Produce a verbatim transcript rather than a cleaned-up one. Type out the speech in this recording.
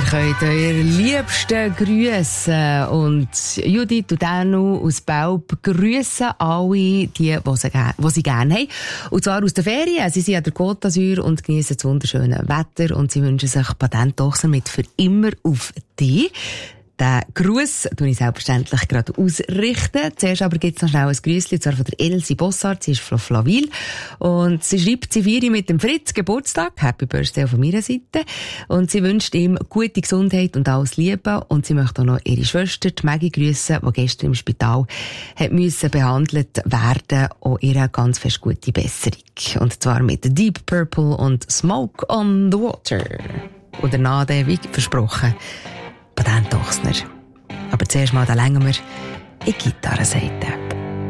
könnt euer Liebsten grüssen. Und Judith und Danu aus Belp grüssen alle, die, die sie, die sie gerne haben. Und zwar aus den Ferien. Sie sind an der Côte d'Azur und geniessen das wunderschöne Wetter. Und sie wünschen sich Patentochsen mit für immer auf dich. Den Gruß tue ich selbstverständlich gerade ausrichten. Zuerst aber gibt es noch schnell ein Grüßchen, zwar von der Elsie Bossart, sie ist von Flaville. Und sie schreibt, sie feiert mit dem Fritz Geburtstag. Happy Birthday auch von meiner Seite. Und sie wünscht ihm gute Gesundheit und alles Liebe. Und sie möchte auch noch ihre Schwester, die Maggie, grüssen, die gestern im Spital hat müssen behandelt werden. Auch ihr ganz fest gute Besserung. Und zwar mit Deep Purple und Smoke on the Water. Und danach, der, wie versprochen, Patentochsner. Aber zuerst mal, da längen wir in die Gitarrenseite.